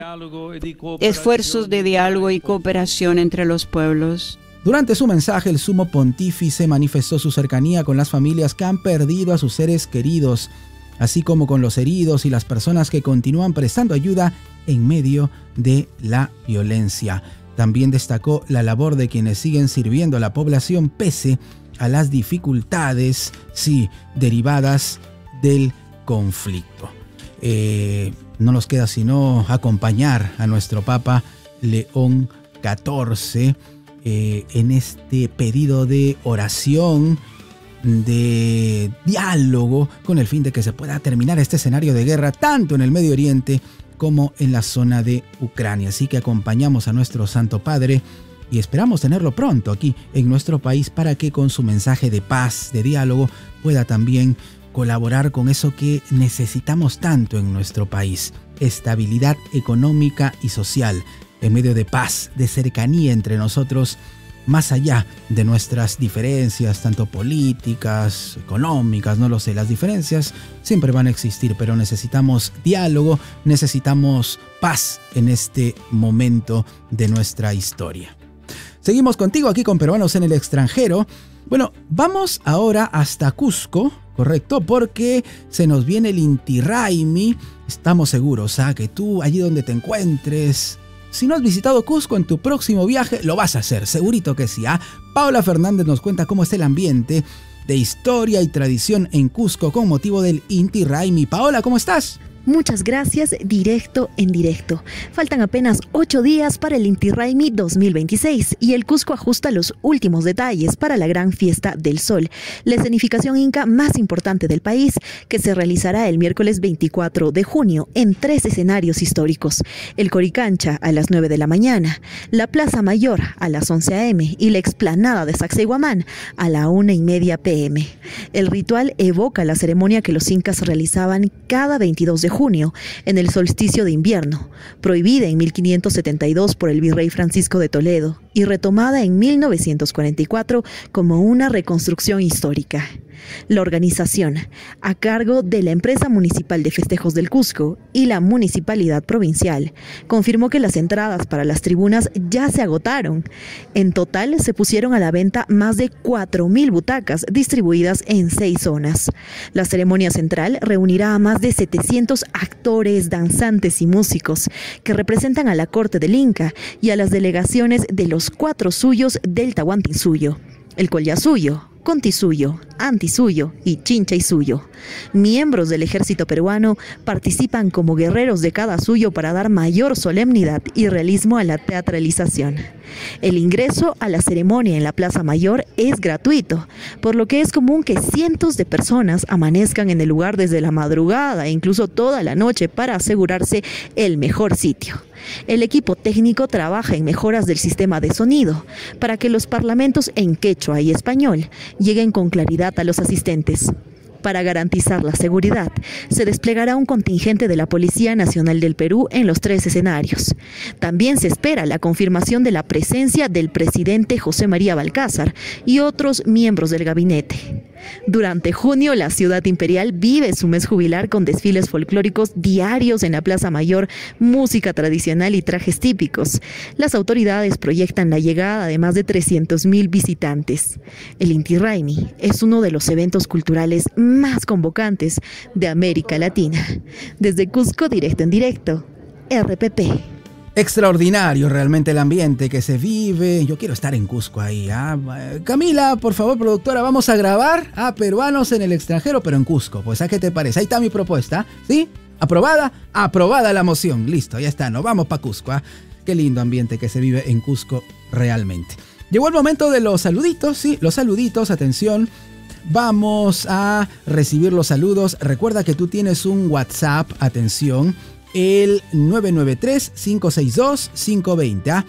esfuerzos de diálogo y cooperación entre los pueblos. Durante su mensaje, el sumo pontífice manifestó su cercanía con las familias que han perdido a sus seres queridos, así como con los heridos y las personas que continúan prestando ayuda en medio de la violencia. También destacó la labor de quienes siguen sirviendo a la población pese a las dificultades, derivadas del conflicto. No nos queda sino acompañar a nuestro Papa León XIV en este pedido de oración, de diálogo, con el fin de que se pueda terminar este escenario de guerra tanto en el Medio Oriente como en la zona de Ucrania. Así que acompañamos a nuestro Santo Padre y esperamos tenerlo pronto aquí en nuestro país para que con su mensaje de paz, de diálogo, pueda también colaborar con eso que necesitamos tanto en nuestro país: estabilidad económica y social, en medio de paz, de cercanía entre nosotros, más allá de nuestras diferencias, tanto políticas, económicas, no lo sé. Las diferencias siempre van a existir, pero necesitamos diálogo, necesitamos paz en este momento de nuesra historia. Seguimos contigo aquí con Peruanos en el Extranjero. Bueno, vamos ahora hasta Cusco, ¿correcto? Porque se nos viene el Inti Raymi. Estamos seguros que tú, allí donde te encuentres, si no has visitado Cusco en tu próximo viaje, lo vas a hacer, segurito que sí. Paola Fernández nos cuenta cómo está el ambiente de historia y tradición en Cusco con motivo del Inti Raymi. Paola, ¿cómo estás? Muchas gracias, directo en directo. Faltan apenas 8 días para el Inti Raymi 2026 y el Cusco ajusta los últimos detalles para la gran fiesta del sol, la escenificación inca más importante del país, que se realizará el miércoles 24 de junio en 3 escenarios históricos: el Coricancha a las 9 de la mañana, la Plaza Mayor a las 11 a.m. y la explanada de Sacsayhuamán a la 1:30 p.m. El ritual evoca la ceremonia que los incas realizaban cada 22 de junio, en el solsticio de invierno, prohibida en 1572 por el virrey Francisco de Toledo y retomada en 1944 como una reconstrucción histórica. La organización, a cargo de la Empresa Municipal de Festejos del Cusco y la Municipalidad Provincial, confirmó que las entradas para las tribunas ya se agotaron. En total se pusieron a la venta más de 4.000 butacas distribuidas en 6 zonas. La ceremonia central reunirá a más de 700 actores, danzantes y músicos que representan a la corte del Inca y a las delegaciones de los 4 suyos del Tahuantinsuyo: el Collasuyo, Contisuyo, Antisuyo y Chinchaysuyo. Miembros del ejército peruano participan como guerreros de cada suyo para dar mayor solemnidad y realismo a la teatralización. El ingreso a la ceremonia en la Plaza Mayor es gratuito, por lo que es común que cientos de personas amanezcan en el lugar desde la madrugada e incluso toda la noche para asegurarse el mejor sitio. El equipo técnico trabaja en mejoras del sistema de sonido para que los parlamentos en quechua y español lleguen con claridad a los asistentes. Para garantizar la seguridad, se desplegará un contingente de la Policía Nacional del Perú en los 3 escenarios. También se espera la confirmación de la presencia del presidente José María Balcázar y otros miembros del gabinete. Durante junio, la ciudad imperial vive su mes jubilar con desfiles folclóricos diarios en la Plaza Mayor, música tradicional y trajes típicos. Las autoridades proyectan la llegada de más de 300.000 visitantes. El Inti Raymi es uno de los eventos culturales más convocantes de América Latina. Desde Cusco, directo en directo, RPP. Extraordinario realmente el ambiente que se vive. Yo quiero estar en Cusco ahí. Camila, por favor, productora, vamos a grabar a Peruanos en el Extranjero, pero en Cusco. Pues, ¿a qué te parece? Ahí está mi propuesta, ¿sí? ¿Aprobada? Aprobada la moción. Listo, ya está. Nos vamos para Cusco. Qué lindo ambiente que se vive en Cusco realmente. Llegó el momento de los saluditos, sí, los saluditos, atención. Vamos a recibir los saludos. Recuerda que tú tienes un WhatsApp, atención, el 993-562-520.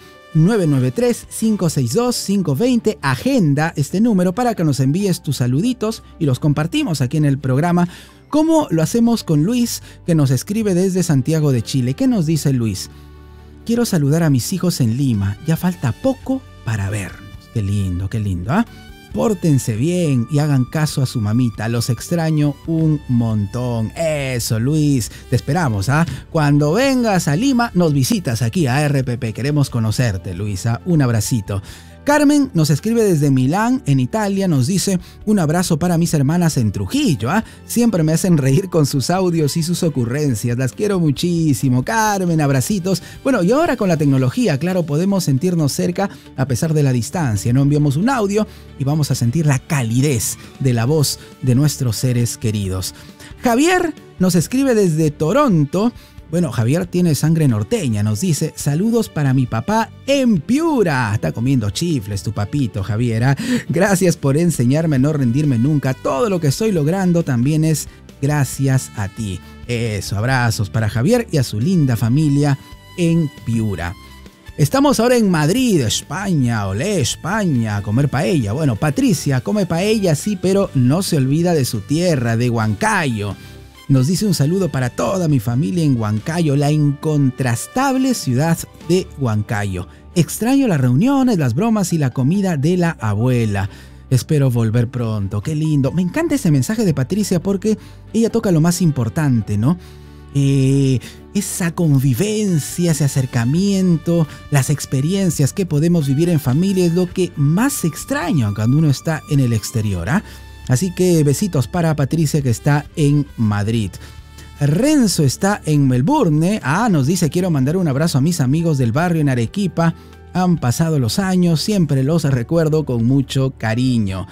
993-562-520. Agenda este número para que nos envíes tus saluditos y los compartimos aquí en el programa, como lo hacemos con Luis, que nos escribe desde Santiago de Chile. ¿Qué nos dice Luis? Quiero saludar a mis hijos en Lima. Ya falta poco para vernos. Qué lindo, ¿ah? Pórtense bien y hagan caso a su mamita. Los extraño un montón. Eso, Luis, te esperamos, ¿ah? Cuando vengas a Lima, nos visitas aquí a RPP. Queremos conocerte, Luisa. Un abracito. Carmen nos escribe desde Milán, en Italia, nos dice: un abrazo para mis hermanas en Trujillo, ¿ah? Siempre me hacen reír con sus audios y sus ocurrencias, las quiero muchísimo. Carmen, abracitos. Bueno, y ahora con la tecnología, claro, podemos sentirnos cerca a pesar de la distancia, ¿no? Enviamos un audio y vamos a sentir la calidez de la voz de nuestros seres queridos. Javier nos escribe desde Toronto. Bueno, Javier tiene sangre norteña, nos dice: saludos para mi papá en Piura. Está comiendo chifles tu papito, Javier. Gracias por enseñarme a no rendirme nunca. Todo lo que estoy logrando también es gracias a ti. Eso, abrazos para Javier y a su linda familia en Piura. Estamos ahora en Madrid, España. Olé, España, a comer paella. Bueno, Patricia come paella, sí, pero no se olvida de su tierra, de Huancayo. Nos dice: un saludo para toda mi familia en Huancayo, la incontrastable ciudad de Huancayo. Extraño las reuniones, las bromas y la comida de la abuela. Espero volver pronto. Qué lindo. Me encanta ese mensaje de Patricia porque ella toca lo más importante, ¿no? Esa convivencia, ese acercamiento, las experiencias que podemos vivir en familia es lo que más extraño cuando uno está en el exterior, ¿ah? Así que besitos para Patricia, que está en Madrid. Renzo está en Melbourne. Nos dice: quiero mandar un abrazo a mis amigos del barrio en Arequipa. Han pasado los años, siempre los recuerdo con mucho cariño.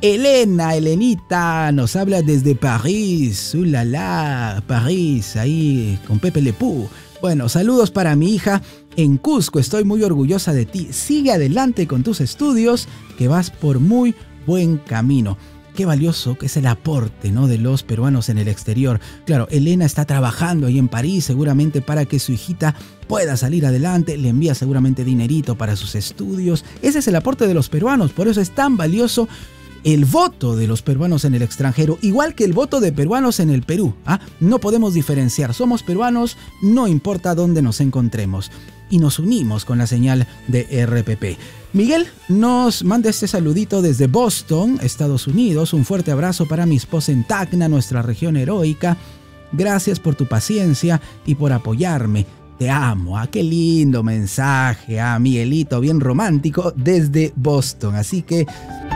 Elenita, nos habla desde París. ¡Ulala! París, ahí con Pepe Le Pew. Bueno, saludos para mi hija en Cusco. Estoy muy orgullosa de ti. Sigue adelante con tus estudios, que vas por muy buen camino. Qué valioso que es el aporte, ¿no?, de los peruanos en el exterior. Claro, Elena está trabajando ahí en París seguramente para que su hijita pueda salir adelante. Le envía seguramente dinerito para sus estudios. Ese es el aporte de los peruanos. Por eso es tan valioso el voto de los peruanos en el extranjero, igual que el voto de peruanos en el Perú. No podemos diferenciar. Somos peruanos, no importa dónde nos encontremos. Y nos unimos con la señal de RPP. Miguel nos manda este saludito desde Boston, Estados Unidos. Un fuerte abrazo para mi esposa en Tacna, nuestra región heroica. Gracias por tu paciencia y por apoyarme. Te amo. Qué lindo mensaje, Miguelito, bien romántico desde Boston. Así que